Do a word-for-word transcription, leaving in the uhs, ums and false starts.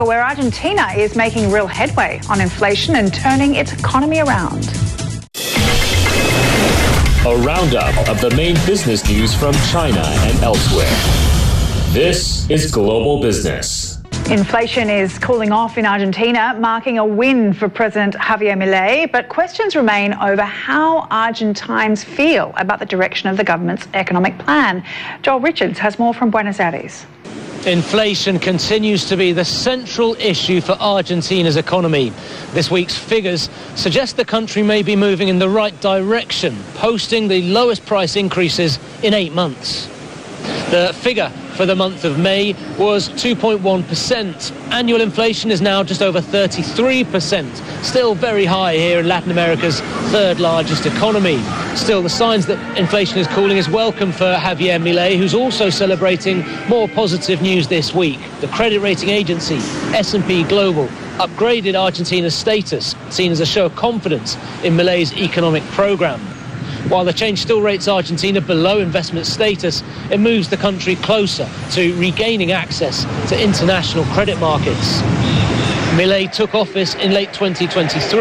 Where Argentina is making real headway on inflation and turning its economy around. A roundup of the main business news from China and elsewhere. This is Global Business. Inflation is cooling off in Argentina, marking a win for President Javier Milei, but questions remain over how Argentines feel about the direction of the government's economic plan. Joel Richards has more from Buenos Aires. Inflation continues to be the central issue for Argentina's economy. This week's figures suggest the country may be moving in the right direction, posting the lowest price increases in eight months. The figure for the month of May was two point one percent. Annual inflation is now just over thirty-three percent, still very high here in Latin America's third largest economy. Still, the signs that inflation is cooling is welcome for Javier Milei, who's also celebrating more positive news this week. The credit rating agency S and P Global upgraded Argentina's status, seen as a show of confidence in Milei's economic program. While the change still rates Argentina below investment status, it moves the country closer to regaining access to international credit markets. Milei took office in late twenty twenty-three.